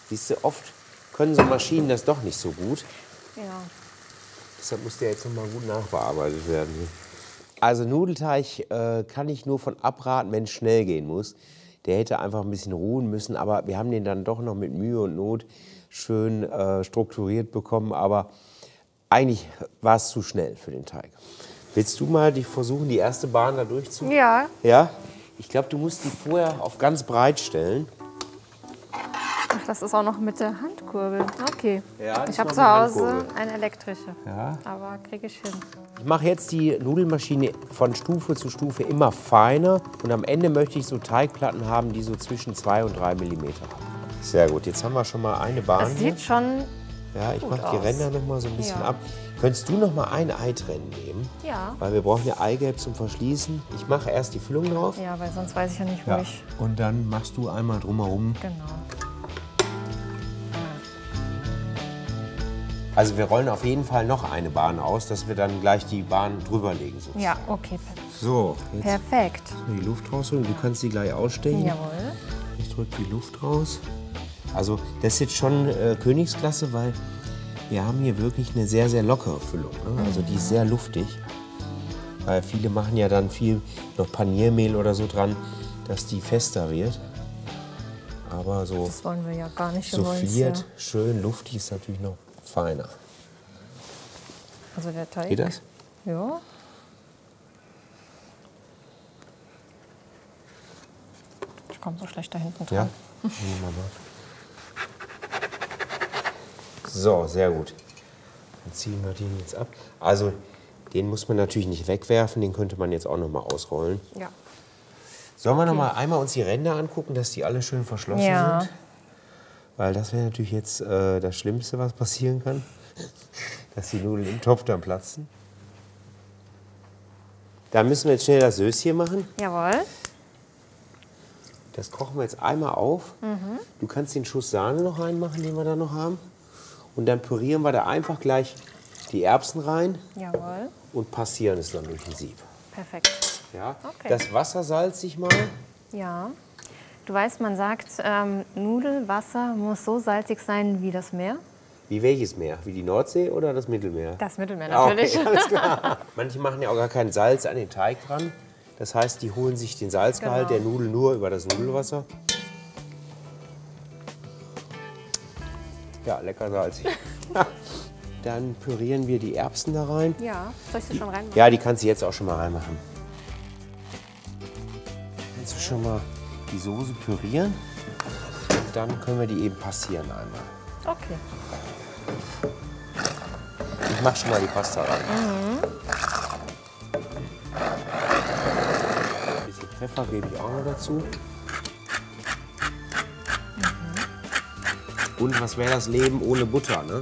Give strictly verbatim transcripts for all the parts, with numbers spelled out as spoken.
Siehst du, oft können so Maschinen das doch nicht so gut. Ja. Deshalb muss der jetzt noch mal gut nachbearbeitet werden. Also Nudelteig äh, kann ich nur von abraten, wenn es schnell gehen muss. Der hätte einfach ein bisschen ruhen müssen, aber wir haben den dann doch noch mit Mühe und Not schön äh, strukturiert bekommen. Aber eigentlich war es zu schnell für den Teig. Willst du mal die versuchen, die erste Bahn da durchzuführen? Ja. Ja? Ich glaube, du musst die vorher auf ganz breit stellen. Ach, das ist auch noch mit der Handkurbel. Okay. Ja, das ich habe ist zu noch mit Hause Handkurbel. eine elektrische. Ja. Aber kriege ich hin. Ich mache jetzt die Nudelmaschine von Stufe zu Stufe immer feiner. Und am Ende möchte ich so Teigplatten haben, die so zwischen zwei und drei Millimeter haben. Sehr gut, jetzt haben wir schon mal eine Bahn. Das hier. sieht schon Ja, ich gut mache die aus. Ränder noch mal so ein bisschen Ja. ab. Könntest du noch mal ein Ei trennen nehmen? Ja. Weil wir brauchen ja Eigelb zum Verschließen. Ich mache erst die Füllung drauf. Ja, weil sonst weiß ich ja nicht, wo ich... Und dann machst du einmal drumherum. Genau. Also wir rollen auf jeden Fall noch eine Bahn aus, dass wir dann gleich die Bahn drüber legen. Sozusagen. Ja, okay. perfekt. So, jetzt Perfekt. die Luft rausholen. Du kannst sie gleich ausstechen. Jawohl. Ich drücke die Luft raus. Also das ist jetzt schon äh, Königsklasse, weil wir haben hier wirklich eine sehr, sehr lockere Füllung. Ne? Also die ist sehr luftig. Weil viele machen ja dann viel noch Paniermehl oder so dran, dass die fester wird. Aber so Das wollen wir ja gar nicht. Wir wollen's souffliert, ja. schön luftig ist natürlich noch feiner. Also der Teig. Geht das? Ja. Ich komme so schlecht da hinten dran. Ja? Nehmen wir mal. So, sehr gut. Dann ziehen wir den jetzt ab. Also, den muss man natürlich nicht wegwerfen, den könnte man jetzt auch noch mal ausrollen. Ja. Sollen wir noch mal einmal uns die Ränder angucken, dass die alle schön verschlossen Ja. sind? Weil das wäre natürlich jetzt äh, das Schlimmste, was passieren kann. Dass die Nudeln im Topf dann platzen. Da müssen wir jetzt schnell das Söschen machen. Jawohl. Das kochen wir jetzt einmal auf. Mhm. Du kannst den Schuss Sahne noch reinmachen, den wir da noch haben. Und dann pürieren wir da einfach gleich die Erbsen rein Jawohl. und passieren es dann durch ein Sieb. Perfekt. Ja? Okay. Das Wasser salze ich mal. Ja. Du weißt, man sagt, ähm, Nudelwasser muss so salzig sein wie das Meer. Wie welches Meer? Wie die Nordsee oder das Mittelmeer? Das Mittelmeer Ja, natürlich. okay, alles klar. Manche machen ja auch gar kein Salz an den Teig dran. Das heißt, die holen sich den Salzgehalt Genau. der Nudel nur über das Nudelwasser. Ja, lecker salzig. Dann pürieren wir die Erbsen da rein. Ja, soll ich sie schon reinmachen? Ja, die kannst du jetzt auch schon mal reinmachen. Kannst du schon mal die Soße pürieren. Und dann können wir die eben passieren einmal. Okay. Ich mach schon mal die Pasta rein. Mhm. Ein bisschen Pfeffer gebe ich auch noch dazu. Mhm. Und was wäre das Leben ohne Butter, ne?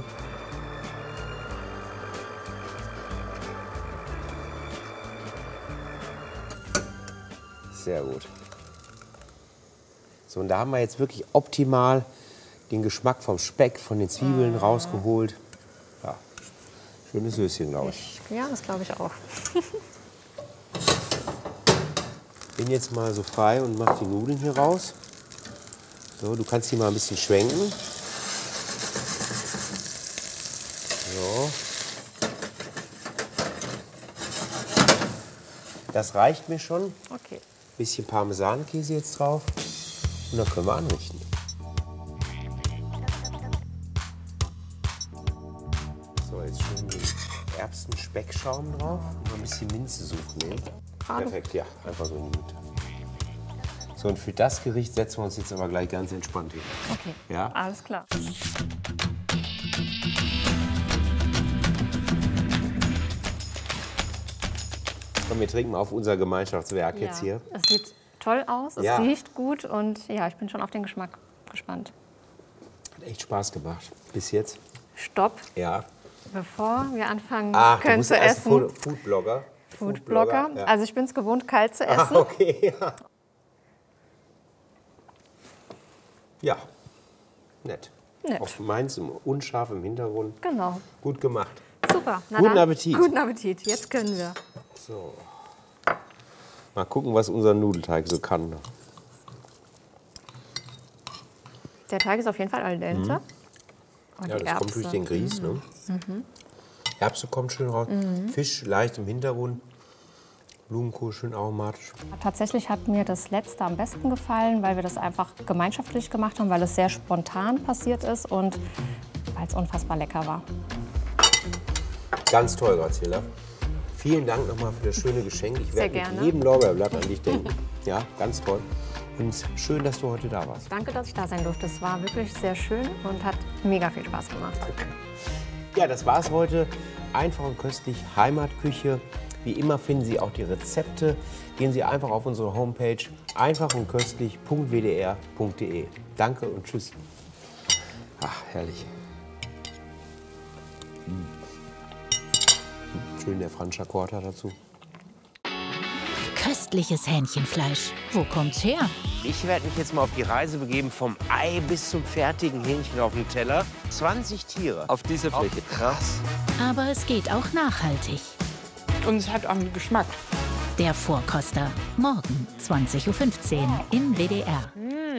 Sehr gut. So, und da haben wir jetzt wirklich optimal den Geschmack vom Speck, von den Zwiebeln Mhm. rausgeholt. Ja, schönes Söschen, glaube ich. Ich, ja, das glaube ich auch. Bin jetzt mal so frei und mache die Nudeln hier raus. So, du kannst die mal ein bisschen schwenken. So. Das reicht mir schon. Okay. Bisschen Parmesankäse jetzt drauf. Und dann können wir anrichten. So, jetzt schön den Erbsen-Speckschaum drauf. Und ein bisschen Minzesuche nehmen. Gerade. Perfekt, ja, einfach so in die Mitte. So, und für das Gericht setzen wir uns jetzt aber gleich ganz entspannt hin. Okay. Ja? Alles klar. Komm, wir trinken mal auf unser Gemeinschaftswerk jetzt hier. Es sieht toll aus, es Ja. riecht gut und ja, ich bin schon auf den Geschmack gespannt. Hat echt Spaß gemacht. Bis jetzt. Stopp, Ja. bevor wir anfangen Ach, du können bist zu erst essen. Food- Foodblogger. Foodblogger. Ja. Also ich bin es gewohnt, kalt zu Ah, essen. okay, ja. Ja, nett. Nett. Auf meins im unscharf im Hintergrund. Genau. Gut gemacht. Super. Na Guten dann, Appetit. Guten Appetit. Jetzt können wir. So. Mal gucken, was unser Nudelteig so kann. Der Teig ist auf jeden Fall al dente. Mhm. Und ja, die das Erbse. kommt durch den Grieß. Ne? Mhm. Erbse kommt schön raus. Mhm. Fisch leicht im Hintergrund. Blumenkohl schön aromatisch. Tatsächlich hat mir das letzte am besten gefallen, weil wir das einfach gemeinschaftlich gemacht haben, weil es sehr spontan passiert ist und weil es unfassbar lecker war. Ganz toll, Graziella. Vielen Dank nochmal für das schöne Geschenk. Ich werde gerne. mit jedem Lorbeerblatt an dich denken. Ja, ganz toll. Und schön, dass du heute da warst. Danke, dass ich da sein durfte. Es war wirklich sehr schön und hat mega viel Spaß gemacht. Ja, das war's heute. Einfach und köstlich Heimatküche. Wie immer finden Sie auch die Rezepte. Gehen Sie einfach auf unsere Homepage einfach und köstlich punkt w d r punkt d e. Danke und tschüss. Ach, herrlich. Schön der Franscher Quarter dazu. Köstliches Hähnchenfleisch. Wo kommt's her? Ich werde mich jetzt mal auf die Reise begeben, vom Ei bis zum fertigen Hähnchen auf dem Teller. zwanzig Tiere. Auf dieser Fläche. Krass. Aber es geht auch nachhaltig. Und es hat auch einen Geschmack. Der Vorkoster. Morgen zwanzig Uhr fünfzehn im W D R.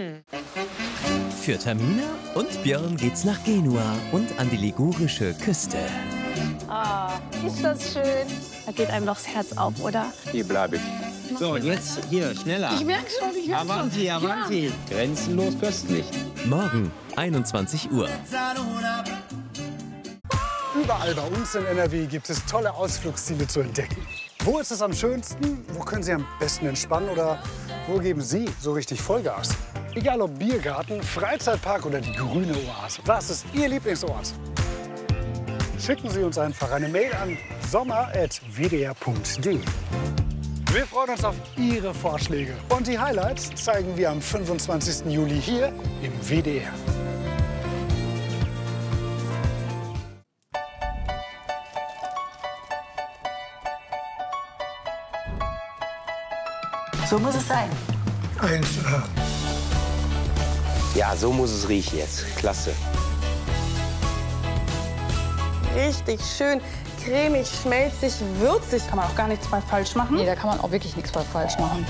Für Tamina und Björn geht's nach Genua und an die ligurische Küste. Ah, ist das schön. Da geht einem doch das Herz auf, oder? Hier bleibe ich. So, jetzt hier, schneller. Ich merke schon, ich merke schon. Avanti, Avanti. Ja. Grenzenlos köstlich. Morgen, einundzwanzig Uhr. Überall bei uns in N R W gibt es tolle Ausflugsziele zu entdecken. Wo ist es am schönsten? Wo können Sie am besten entspannen? Oder wo geben Sie so richtig Vollgas? Egal ob Biergarten, Freizeitpark oder die grüne Oase. Was ist Ihr Lieblingsort? Schicken Sie uns einfach eine Mail an sommer at w d r punkt d e. Wir freuen uns auf Ihre Vorschläge. Und die Highlights zeigen wir am fünfundzwanzigsten Juli hier im W D R. So muss es sein. eins A. Ja, so muss es riechen jetzt. Klasse. Richtig schön cremig, schmelzig, würzig. Kann man auch gar nichts mal falsch machen. Nee, da kann man auch wirklich nichts mal falsch machen.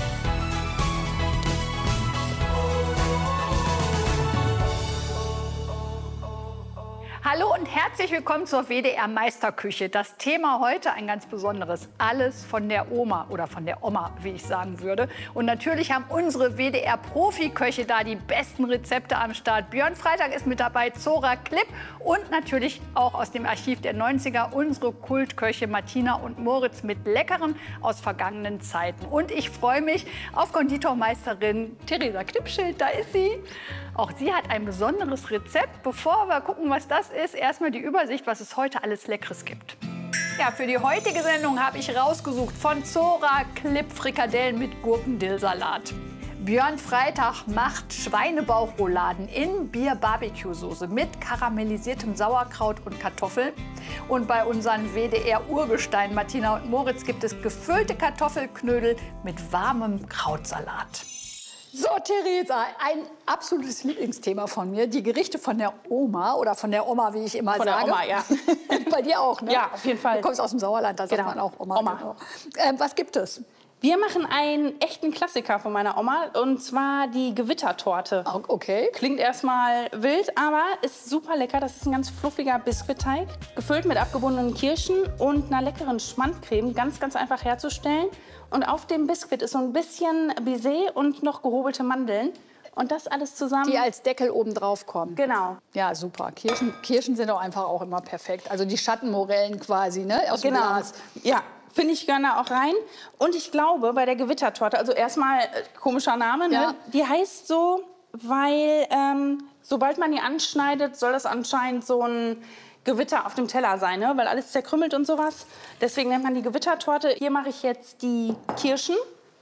Hallo und herzlich willkommen zur W D R Meisterküche. Das Thema heute ein ganz besonderes. Alles von der Oma oder von der Oma, wie ich sagen würde. Und natürlich haben unsere W D R-Profiköche da die besten Rezepte am Start. Björn Freitag ist mit dabei, Zora Klipp und natürlich auch aus dem Archiv der neunziger unsere Kultköche Martina und Moritz mit Leckerem aus vergangenen Zeiten. Und ich freue mich auf Konditormeisterin Theresa Knipschild. Da ist sie. Auch sie hat ein besonderes Rezept. Bevor wir gucken, was das ist, erstmal die Übersicht, was es heute alles Leckeres gibt. Ja, für die heutige Sendung habe ich rausgesucht von Zora Klipp Frikadellen mit Gurkendillsalat. Björn Freitag macht Schweinebauchrouladen in Bier-Barbecue-Soße mit karamellisiertem Sauerkraut und Kartoffeln. Und bei unseren W D R-Urgesteinen Martina und Moritz gibt es gefüllte Kartoffelknödel mit warmem Krautsalat. So, Theresa, ein absolutes Lieblingsthema von mir, die Gerichte von der Oma oder von der Oma, wie ich immer Von sage. der Oma, ja. Bei dir auch, ne? Ja, auf jeden Fall. Du kommst aus dem Sauerland, da sagt Genau. man auch Oma. Oma. Genau. Ähm, was gibt es? Wir machen einen echten Klassiker von meiner Oma, und zwar die Gewittertorte. Okay. Klingt erstmal wild, aber ist super lecker. Das ist ein ganz fluffiger Biskuitteig, gefüllt mit abgebundenen Kirschen und einer leckeren Schmandcreme. Ganz, ganz einfach herzustellen. Und auf dem Biskuit ist so ein bisschen Baiser und noch gehobelte Mandeln. Und das alles zusammen. Die als Deckel oben drauf kommen. Genau. Ja, super. Kirschen, Kirschen sind auch einfach auch immer perfekt. Also die Schattenmorellen quasi, ne? Aus dem Genau. Glas. Ja, finde ich gerne auch rein. Und ich glaube, bei der Gewittertorte, also erstmal äh, komischer Name, ne? Ja. Die heißt so, weil ähm, sobald man die anschneidet, soll das anscheinend so ein Gewitter auf dem Teller sein, ne? Weil alles zerkrümmelt und sowas. Deswegen nennt man die Gewittertorte. Hier mache ich jetzt die Kirschen.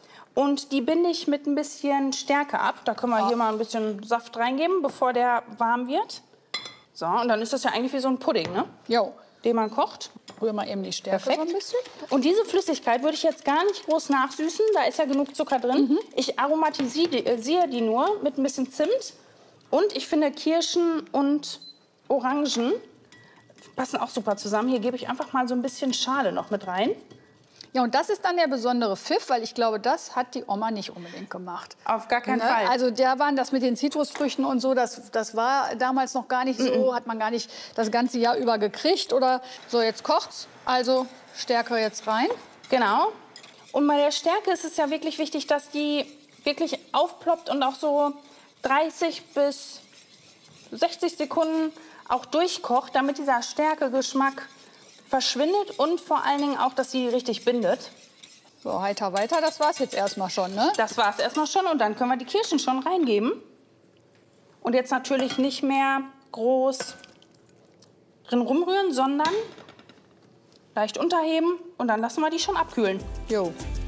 Und die binde ich mit ein bisschen Stärke ab. Da können wir Ja. hier mal ein bisschen Saft reingeben, bevor der warm wird. So, und dann ist das ja eigentlich wie so ein Pudding, ne? Jo. Den man kocht. Rühr mal eben die Stärke Perfekt. so ein bisschen. Und diese Flüssigkeit würde ich jetzt gar nicht groß nachsüßen. Da ist ja genug Zucker drin. Mhm. Ich aromatisiere die nur mit ein bisschen Zimt. Und ich finde, Kirschen und Orangen passen auch super zusammen. Hier gebe ich einfach mal so ein bisschen Schale noch mit rein. Ja, und das ist dann der besondere Pfiff, weil ich glaube, das hat die Oma nicht unbedingt gemacht. Auf gar keinen Ne? Fall. Also der waren das mit den Zitrusfrüchten und so, das, das war damals noch gar nicht so, hat man gar nicht das ganze Jahr über gekriegt. Oder so, jetzt kocht's, also Stärke jetzt rein. Genau. Und bei der Stärke ist es ja wirklich wichtig, dass die wirklich aufploppt und auch so dreißig bis sechzig Sekunden auch durchkocht, damit dieser Stärkegeschmack verschwindet und vor allen Dingen auch, dass sie richtig bindet. So, heiter weiter, das war's jetzt erstmal schon, ne? Das war's erstmal schon und dann können wir die Kirschen schon reingeben. Und jetzt natürlich nicht mehr groß drin rumrühren, sondern leicht unterheben und dann lassen wir die schon abkühlen. Jo.